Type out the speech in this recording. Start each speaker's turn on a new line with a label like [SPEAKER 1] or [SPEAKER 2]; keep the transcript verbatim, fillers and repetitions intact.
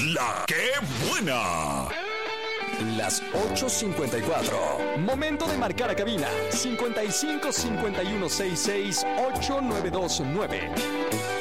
[SPEAKER 1] La que buena.
[SPEAKER 2] Las ocho cincuenta y cuatro. Momento de marcar a cabina. cincuenta y cinco cincuenta y uno sesenta y seis ocho nueve dos nueve.